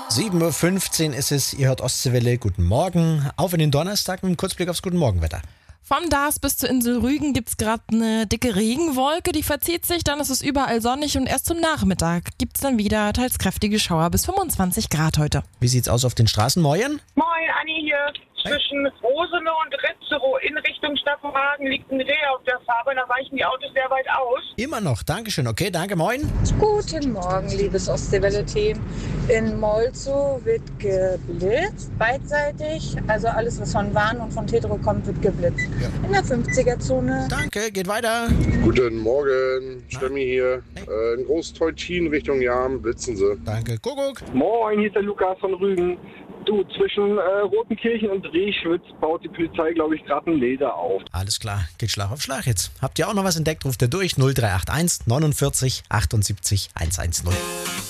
7:15 Uhr ist es, ihr hört Ostseewelle, guten Morgen. Auf in den Donnerstag mit einem Kurzblick aufs Guten Morgenwetter. Vom Dars bis zur Insel Rügen gibt's gerade eine dicke Regenwolke, die verzieht sich, dann ist es überall sonnig und erst zum Nachmittag gibt's dann wieder teils kräftige Schauer bis 25 Grad heute. Wie sieht's aus auf den Straßen? Moin? Moin, Anni hier. Zwischen Rosene und Retzerow in Richtung Stappenhagen liegt ein Reh auf der Fahrbahn, da weichen die Autos sehr weit aus. Immer noch, Dankeschön. Okay, danke, moin. Guten Morgen, liebes Ostseewelle-Team. In Molzow wird geblitzt, beidseitig. Also alles, was von Warn und von Tetro kommt, wird geblitzt. Ja. In der 50er-Zone. Danke, geht weiter. Guten Morgen, Stemmi hier. In Großteutin Richtung Jam blitzen sie. Danke, Kuckuck. Moin, hier ist der Lukas von Rügen. Du, zwischen Rotenkirchen und Rehschwitz baut die Polizei, glaube ich, gerade ein Laser auf. Alles klar, geht Schlag auf Schlag jetzt. Habt ihr auch noch was entdeckt, ruft ihr durch 0381 49 78 110.